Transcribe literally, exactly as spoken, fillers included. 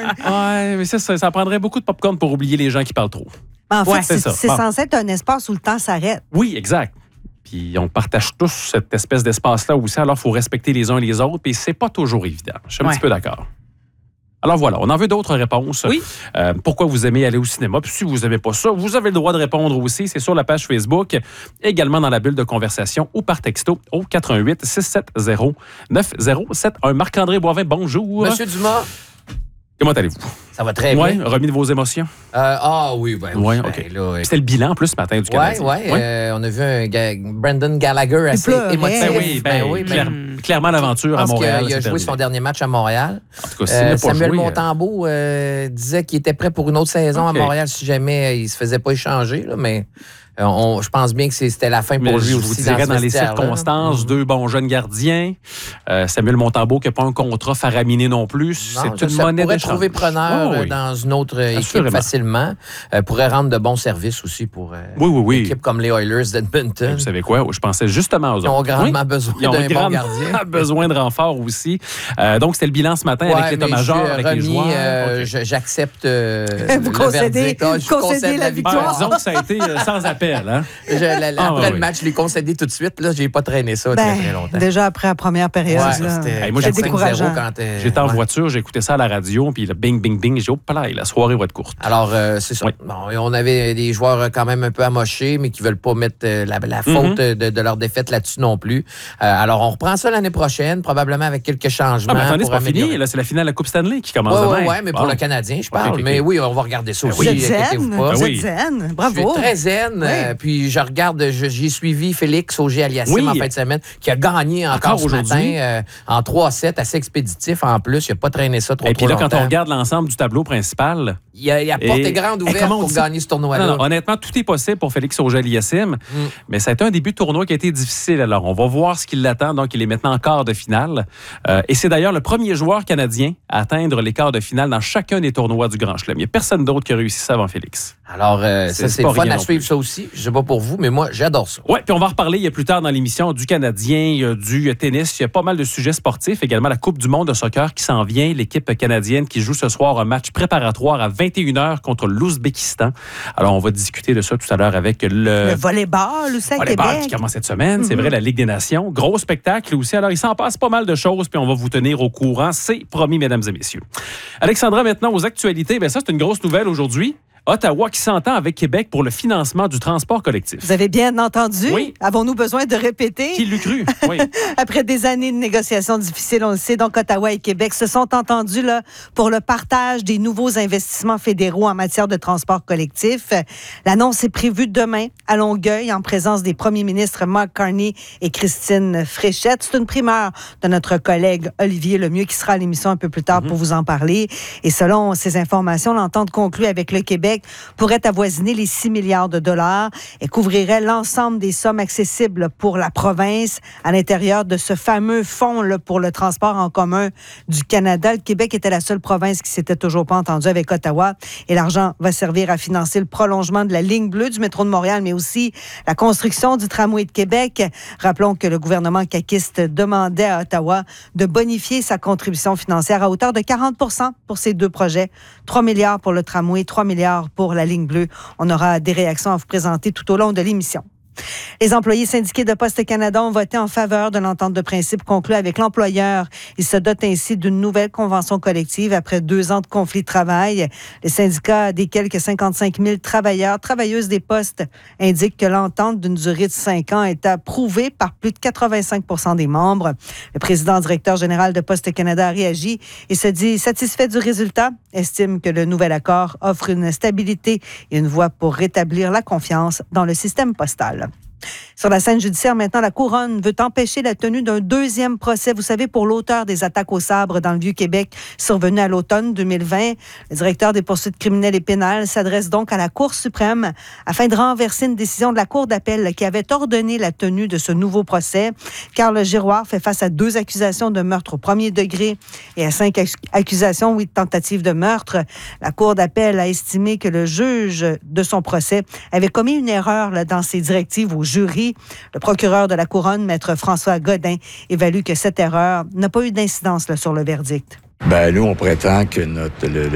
Ouais, mais ça, ça, ça prendrait beaucoup de popcorn pour oublier les gens qui parlent trop. En fait, Ouais, c'est, c'est ça. c'est Bon. censé être un espace où le temps s'arrête. Oui, exact. Puis on partage tous cette espèce d'espace-là aussi, alors il faut respecter les uns les autres, puis c'est pas toujours évident. Je suis un Ouais. petit peu d'accord. Alors voilà, on en veut d'autres réponses. Oui. Euh, pourquoi vous aimez aller au cinéma? Puis si vous n'aimez pas ça, vous avez le droit de répondre aussi. C'est sur la page Facebook, également dans la bulle de conversation ou par texto au quatre un huit six sept zéro neuf zéro sept un. Marc-André Boivin, bonjour. Monsieur Dumas, Comment allez-vous? ça va très Oui, bien. remis de vos émotions? Euh, ah oui, ben oui. Oui, ben, OK. là, C'était le bilan en plus ce matin du Oui, Canadien. oui. Euh, on a vu un ga- Brandon Gallagher assez pleurait. émotif. Ben oui, ben, oui, clair- ben, clairement l'aventure je à pense Montréal. qu'il a c'est joué terminé. son dernier match à Montréal. En tout cas, s'il Euh, n'a pas Samuel joué, euh, Montembeault euh, disait qu'il était prêt pour une autre saison OK. à Montréal si jamais il se faisait pas échanger. Là, mais euh, on- je pense bien que c'est- c'était la fin Mais pour lui je aussi. vous dirais, dans, ce les vestiaire-là. circonstances, Mhm. deux bons jeunes gardiens. Euh, Samuel Montembeault qui n'a pas un contrat faraminé non plus. Non, c'est une ça monnaie pourrait d'échange. trouver preneur Oh, euh, oui. dans une autre euh, équipe Assurément. facilement. Euh, pourrait rendre de bons services aussi pour euh, Oui, oui, oui. une équipe comme les Oilers Et d'Edmonton. vous savez quoi? Je pensais justement aux Ils ont autres. grandement Oui. besoin Ils ont d'un bon grandement gardien. besoin de renfort aussi. Euh, donc, c'était le bilan ce matin Ouais, avec mais l'état-major, je suis, avec euh, les remis, joueurs. euh, OK. je- J'accepte euh, Vous le concédez- verdict. Ah, je vous concédez concède la Ben, victoire. disons que ça a été euh, sans appel. Hein? Je- la- la- Ah, après ouais, le oui. match, je l'ai concédé tout de suite. Là, j'ai pas traîné ça Ben, très, très longtemps. déjà après la première période, Ouais, là, c'était Hey, moi, j'ai c'est quatre cinq zéro décourageant. quand euh, J'étais en ouais. voiture, j'ai écouté ça à la radio, puis le bing, bing, bing. J'ai dit, oh, palais, la soirée va être courte. Alors, euh, c'est ça. Oui. Bon, et on avait des joueurs euh, quand même un peu amochés, mais qui veulent pas mettre euh, la, la faute Mm-hmm. de, de leur défaite là-dessus non plus. Euh, alors, on reprend ça l'année prochaine, probablement avec quelques changements. Ah, mais attendez, c'est pour pas améliorer. fini. Là, c'est la finale de la Coupe Stanley qui commence Oui, demain. oui, oui, mais pour Bon. le Canadien, je OK, parle. OK, Mais OK. oui, on va regarder ça Vous aussi, êtes inquiétez-vous zen, pas. Ben vous oui. êtes zen, Je suis bravo. très zen. Oui. euh, puis je regarde, je- j'ai suivi Félix Auger-Aliassime Oui. en fin de semaine, qui a gagné encore, Encore ce aujourd'hui. matin euh, en trois sept, assez expéditif en plus. Il n'a pas traîné ça trop, Et trop puis là, quand longtemps. on regarde l'ensemble du tableau principal, Il a, il a porte Et- est grande et ouverte comment on pour dit- gagner ce tournoi-là. non, non, honnêtement, tout est possible pour Félix Auger-Aliassime, mais ça a été un début de tournoi qui a été difficile. Alors, on va voir ce qui l'attend. Donc, il est maintenant en quart de finale. Euh, et c'est d'ailleurs le premier joueur canadien à atteindre les quarts de finale dans chacun des tournois du Grand Chelem. Il n'y a personne d'autre qui a réussi ça avant Félix. Alors, euh, C'est- ça, c'est c'est pas le fun rien à non suivre plus. ça aussi. Je sais pas pour vous, mais moi, j'adore ça. Oui, puis on va en reparler il y a plus tard dans l'émission du Canadien, il y a du tennis, il y a pas mal de sujets sportifs. Également la Coupe du monde de soccer qui s'en vient. L'équipe canadienne qui joue ce soir un match préparatoire à vingt et une heures contre l'Ouzbékistan. Alors, on va discuter de ça tout à l'heure avec le... Le volleyball aussi à volleyball Québec. qui commence cette semaine. C'est vrai, la Ligue des Nations. Gros spectacle aussi. Alors, il s'en passe pas mal de choses, puis on va vous tenir au courant. C'est promis, mesdames et messieurs. Alexandra, maintenant, aux actualités. Bien, ça, c'est une grosse nouvelle aujourd'hui. Ottawa qui s'entend avec Québec pour le financement du transport collectif. Vous avez bien entendu? Oui. Avons-nous besoin de répéter? Qui l'eût cru? Oui. Après des années de négociations difficiles, on le sait, donc Ottawa et Québec se sont entendus là, pour le partage des nouveaux investissements fédéraux en matière de transport collectif. L'annonce est prévue demain à Longueuil en présence des premiers ministres Mark Carney et Christine Fréchette. C'est une primeur de notre collègue Olivier Lemieux qui sera à l'émission un peu plus tard mm-hmm. pour vous en parler. Et selon ces informations, l'entente conclue avec le Québec pourrait avoisiner les six milliards de dollars et couvrirait l'ensemble des sommes accessibles pour la province à l'intérieur de ce fameux fonds là, pour le transport en commun du Canada. Le Québec était la seule province qui s'était toujours pas entendue avec Ottawa et l'argent va servir à financer le prolongement de la ligne bleue du métro de Montréal, mais aussi la construction du tramway de Québec. Rappelons que le gouvernement caquiste demandait à Ottawa de bonifier sa contribution financière à hauteur de quarante pour cent pour ces deux projets. trois milliards pour le tramway, trois milliards pour la ligne bleue. On aura des réactions à vous présenter tout au long de l'émission. Les employés syndiqués de Poste Canada ont voté en faveur de l'entente de principe conclue avec l'employeur. Ils se dotent ainsi d'une nouvelle convention collective après deux ans de conflit de travail. Les syndicats des quelques cinquante-cinq mille travailleurs, travailleuses des postes indiquent que l'entente d'une durée de cinq ans est approuvée par plus de quatre-vingt-cinq pour cent des membres. Le président directeur général de Poste Canada a réagi et se dit satisfait du résultat, estime que le nouvel accord offre une stabilité et une voie pour rétablir la confiance dans le système postal. Sur la scène judiciaire, maintenant, la Couronne veut empêcher la tenue d'un deuxième procès, vous savez, pour l'auteur des attaques au sabre dans le Vieux-Québec survenues à l'automne deux mille vingt. Le directeur des poursuites criminelles et pénales s'adresse donc à la Cour suprême afin de renverser une décision de la Cour d'appel qui avait ordonné la tenue de ce nouveau procès. Carl Giroir fait face à deux accusations de meurtre au premier degré et à cinq accusations, oui, de tentative de meurtre. La Cour d'appel a estimé que le juge de son procès avait commis une erreur là, dans ses directives au jury. Le procureur de la Couronne, maître François Godin, évalue que cette erreur n'a pas eu d'incidence là, sur le verdict. Ben nous, on prétend que notre, le,